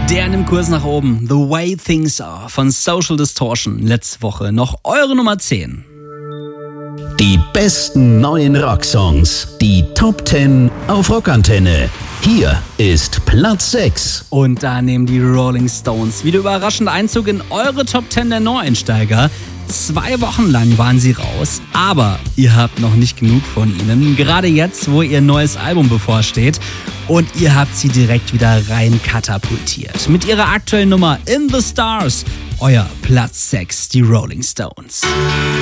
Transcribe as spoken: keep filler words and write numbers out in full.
Der nimmt Kurs nach oben. The Way Things Are von Social Distortion. Letzte Woche noch eure Nummer zehn. Die besten neuen Rocksongs. Die Top zehn auf Rockantenne. Hier ist Platz sechs. Und da nehmen die Rolling Stones wieder überraschend Einzug in eure Top zehn der Neueinsteiger. Zwei Wochen lang waren sie raus, aber ihr habt noch nicht genug von ihnen. Gerade jetzt, wo ihr neues Album bevorsteht. Und ihr habt sie direkt wieder rein katapultiert. Mit ihrer aktuellen Nummer In the Stars. Euer Platz sechs, die Rolling Stones.